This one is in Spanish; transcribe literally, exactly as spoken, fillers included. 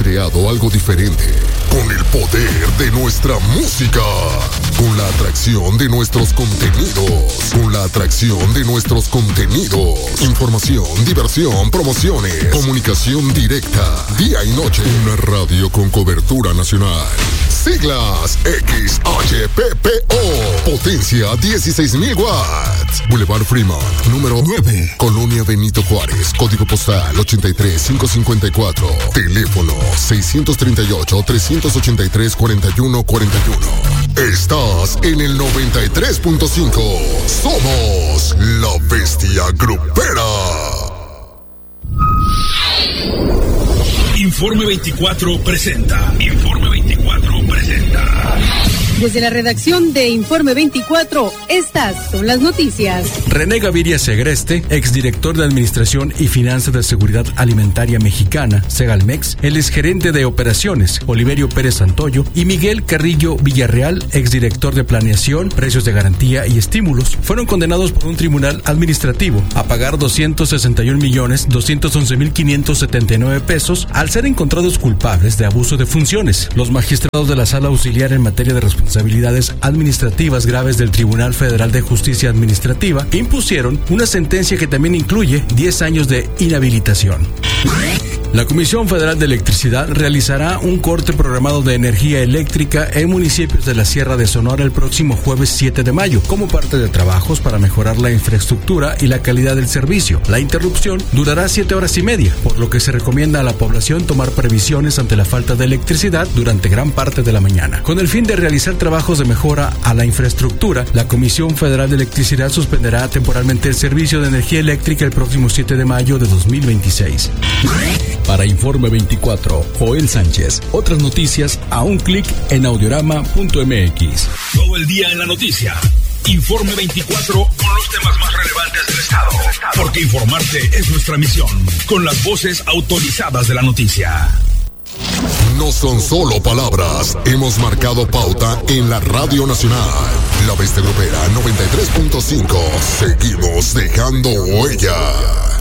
creado algo diferente, con el poder de nuestra música, con la atracción de nuestros contenidos, con la atracción de nuestros contenidos, información, diversión, promociones, comunicación directa, día y noche, una radio con cobertura nacional. Siglas X H P P O, potencia dieciséis mil watts. Boulevard Fremont, número nueve, Colonia Benito Juárez, código postal ochenta y tres mil quinientos cincuenta y cuatro, teléfono seiscientos treinta y ocho, trescientos ochenta y tres, cuarenta y uno cuarenta y uno. Estás en el noventa y tres punto cinco. Somos la bestia grupera. Informe veinticuatro presenta. Informe veinticuatro presenta. Desde la redacción de Informe veinticuatro, estas son las noticias. René Gaviria Segreste, exdirector de Administración y Finanzas de Seguridad Alimentaria Mexicana, Segalmex, el exgerente de Operaciones, Oliverio Pérez Santoyo, y Miguel Carrillo Villarreal, exdirector de Planeación, Precios de Garantía y Estímulos, fueron condenados por un tribunal administrativo a pagar doscientos sesenta y un millones doscientos once mil quinientos setenta y nueve pesos al ser encontrados culpables de abuso de funciones. Los magistrados de la Sala Auxiliar en materia de responsabilidades administrativas graves del Tribunal Federal de Justicia Administrativa impusieron una sentencia que también incluye diez años de inhabilitación. La Comisión Federal de Electricidad realizará un corte programado de energía eléctrica en municipios de la Sierra de Sonora el próximo jueves siete de mayo, como parte de trabajos para mejorar la infraestructura y la calidad del servicio. La interrupción durará siete horas y media, por lo que se recomienda a la población tomar previsiones ante la falta de electricidad durante gran parte de la mañana. Con el fin de realizar trabajos de mejora a la infraestructura, la Comisión Federal de Electricidad suspenderá temporalmente el servicio de energía eléctrica el próximo siete de mayo de dos mil veintiséis. Para Informe veinticuatro, Joel Sánchez. Otras noticias a un clic en audiorama punto m x. Todo el día en la noticia. Informe veinticuatro con los temas más relevantes del estado. Porque informarte es nuestra misión. Con las voces autorizadas de la noticia. No son solo palabras, hemos marcado pauta en la Radio Nacional. La Bestia Grupera noventa y tres punto cinco. Seguimos dejando huella.